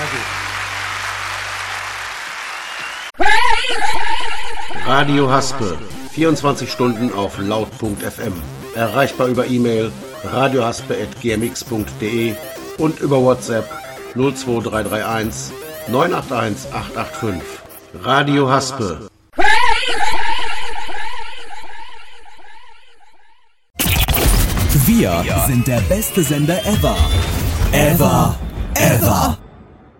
Radio Haspe, 24 Stunden auf laut.fm. Erreichbar über E-Mail radiohaspe@gmx.de und über WhatsApp 02331 981 885. Radio Haspe. Wir sind der beste Sender ever. Ever.